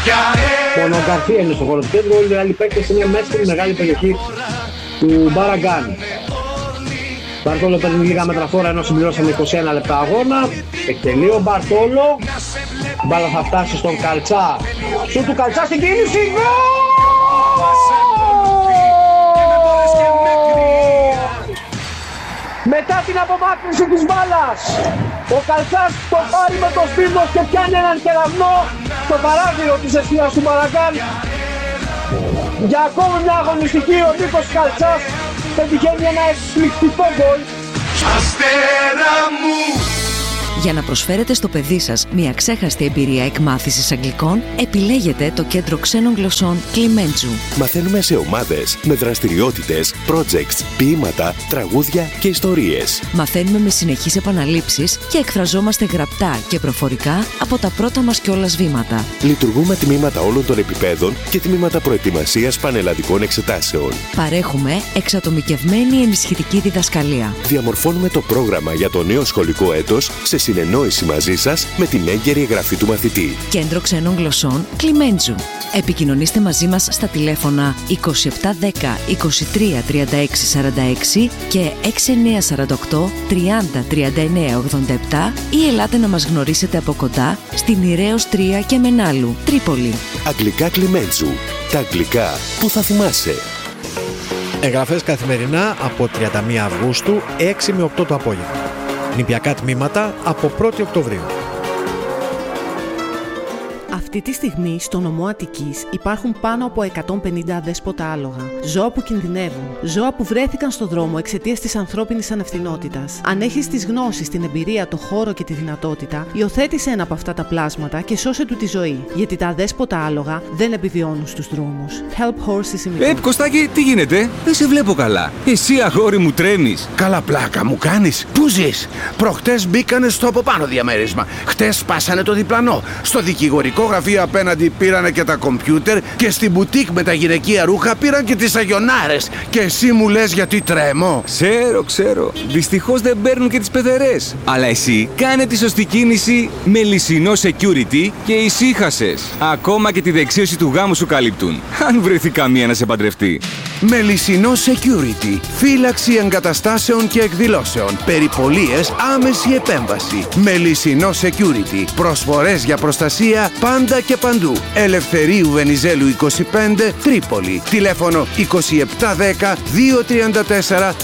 Μονοκαρθία είναι στο χώρο του κέντρου, όλοι οι άλλοι παίκτες είναι μέσα στην μεγάλη περιοχή του Μπαραγκάν. Μπαρτόλο παίρνει λίγα μετραφόρα ενώ συμπληρώσαμε 21 λεπτά αγώνα. Εκτελεί ο Μπαρτόλο. Μπάλα θα φτάσει στον Καλτσά. Σου του Καλτσά στην κίνηση. Μετά την απομάκρυνση της μπάλας, ο Καλτσάς το πάρει με το σπίρτος και πιάνει έναν κεραυνό στο παράθυρο της αιστείας του Μπαραγκάν. Για ακόμη μια αγωνιστική ο Νίκος Καλτσάς πετυχαίνει ένα εκπληκτικό γκολ. Αστέρα μου! Για να προσφέρετε στο παιδί σας μια αξέχαστη εμπειρία εκμάθησης αγγλικών, επιλέγετε το Κέντρο Ξένων Γλωσσών Κλιμέντζου. Μαθαίνουμε σε ομάδες, με δραστηριότητες, projects, ποίηματα, τραγούδια και ιστορίες. Μαθαίνουμε με συνεχείς επαναλήψεις και εκφραζόμαστε γραπτά και προφορικά από τα πρώτα μας κιόλας βήματα. Λειτουργούμε τμήματα όλων των επιπέδων και τμήματα προετοιμασίας πανελλαδικών εξετάσεων. Παρέχουμε εξατομικευμένη ενισχυτική διδασκαλία. Διαμορφώνουμε το πρόγραμμα για το νέο σχολικό έτος σε συνεννόηση μαζί σας με την έγκαιρη εγγραφή του μαθητή. Κέντρο Ξένων Γλωσσών Κλιμέντζου. Επικοινωνήστε μαζί μας στα τηλέφωνα 2710 23 36 46 και 6948 30 39 87 ή ελάτε να μας γνωρίσετε από κοντά στην Ειρέως 3 και Μενάλου, Τρίπολη. Αγγλικά Κλιμέντζου. Τα αγγλικά που θα θυμάσαι. Εγγραφές καθημερινά από 31 Αυγούστου 6 με 8 το απόγευμα. Νηπιακά τμήματα από 1η Οκτωβρίου. Αυτή τη στιγμή στο νομό Αττικής υπάρχουν πάνω από 150 αδέσποτα άλογα. Ζώα που κινδυνεύουν. Ζώα που βρέθηκαν στο δρόμο εξαιτίας της ανθρώπινης ανευθυνότητας. Αν έχεις τις γνώσεις, την εμπειρία, το χώρο και τη δυνατότητα, υιοθέτησε ένα από αυτά τα πλάσματα και σώσε του τη ζωή. Γιατί τα αδέσποτα άλογα δεν επιβιώνουν στους δρόμους. Help Horses in Κωστάκη, τι γίνεται? Δεν σε βλέπω καλά. Εσύ, αγόρι μου, τρέμεις. Καλά πλάκα μου κάνεις. Πού ζεις? Προχτές μπήκανε στο από πάνω διαμέρισμα. Χτες σπάσανε το διπλανό. Στο δικηγορικό γραφείο απέναντι πήρανε και τα κομπιούτερ και στην μπουτίκ με τα γυναικεία ρούχα πήραν και τις αγιονάρες. Και εσύ μου λες γιατί τρέμω? Ξέρω. Δυστυχώς δεν παίρνουν και τις πεθερές. Αλλά εσύ κάνε τη σωστή κίνηση με Λυσινό Security και ησύχασες. Ακόμα και τη δεξίωση του γάμου σου καλύπτουν. Αν βρεθεί καμία να σε παντρευτεί. Με Λυσινό Security. Φύλαξη εγκαταστάσεων και εκδηλώσεων. Περιπολίες, άμεση επέμβαση. Με Λυσινό Security. Προσφορές για προστασία πάντα και παντού. Ελευθερίου Βενιζέλου 25, Τρίπολη. Τηλέφωνο 2710 234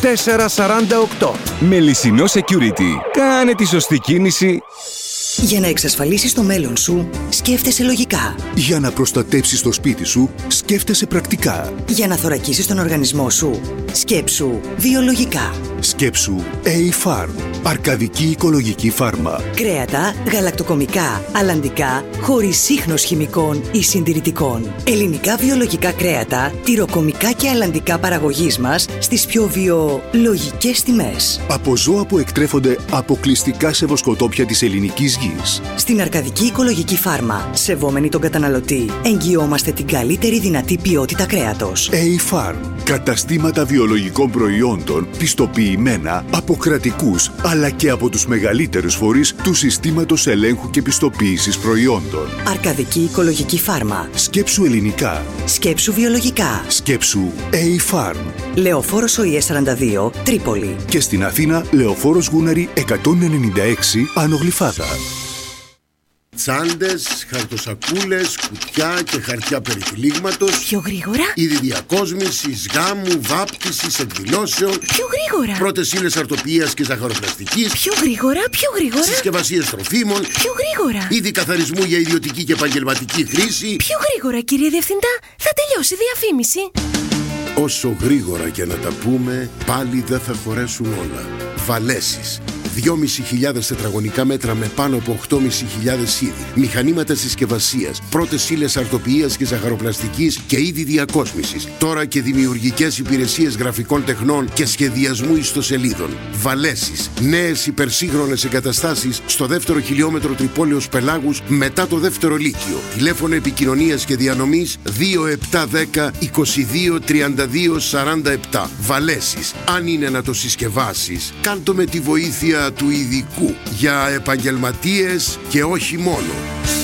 448. Με Λυσινό Security. Κάνε τη σωστή κίνηση. Για να εξασφαλίσεις το μέλλον σου, σκέφτεσαι λογικά. Για να προστατεύσεις το σπίτι σου, σκέφτεσαι πρακτικά. Για να θωρακίσεις τον οργανισμό σου, σκέψου βιολογικά. Σκέψου A-Farm. Αρκαδική οικολογική φάρμα. Κρέατα, γαλακτοκομικά, αλλαντικά, χωρίς ίχνος χημικών ή συντηρητικών. Ελληνικά βιολογικά κρέατα, τυροκομικά και αλλαντικά παραγωγής μας στις πιο βιολογικές τιμές. Από ζώα που εκτρέφονται αποκλειστικά σε βοσκοτόπια της ελληνικής γης. Στην Αρκαδική Οικολογική Φάρμα, σεβόμενοι τον καταναλωτή, εγγυόμαστε την καλύτερη δυνατή ποιότητα κρέατος. A-Farm. Καταστήματα βιολογικών προϊόντων πιστοποιημένα από κρατικούς αλλά και από τους μεγαλύτερους φορείς του συστήματος ελέγχου και πιστοποίησης προϊόντων. Αρκαδική Οικολογική Φάρμα. Σκέψου ελληνικά. Σκέψου βιολογικά. Σκέψου A-Farm. Λεωφόρος ΟΗΕ 42, Τρίπολη. Και στην Αθήνα, Λεωφόρος Γούναρη 196, Άνω Γλυφάδα. Τσάντες, χαρτοσακούλες, κουτιά και χαρτιά περιτυλίγματος. Πιο γρήγορα. Είδη διακόσμησης, γάμου, βάπτισης, εκδηλώσεων. Πιο γρήγορα. Πρώτες ύλες αρτοποιίας και ζαχαροπλαστικής. Πιο γρήγορα. Συσκευασίες τροφίμων. Πιο γρήγορα. Είδη καθαρισμού για ιδιωτική και επαγγελματική χρήση. Πιο γρήγορα, κύριε Διευθυντά. Θα τελειώσει η διαφήμιση. Όσο γρήγορα και να τα πούμε, πάλι δεν θα χωρέσουν όλα. Βαλέσεις. 2.500 τετραγωνικά μέτρα με πάνω από 8.500 είδη. Μηχανήματα συσκευασίας, πρώτες ύλες αρτοποιίας και ζαχαροπλαστικής και είδη διακόσμησης. Τώρα και δημιουργικές υπηρεσίες γραφικών τεχνών και σχεδιασμού ιστοσελίδων. Βαλέσεις. Νέες υπερσύγχρονες εγκαταστάσεις στο δεύτερο χιλιόμετρο Τρυπόλεως Πελάγους μετά το δεύτερο λύκειο. Τηλέφωνο επικοινωνίας και διανομής 2710 22 32 47. Βαλέσεις. Αν είναι να το συσκευάσεις, κάντο με τη βοήθεια του ειδικού για επαγγελματίες και όχι μόνο.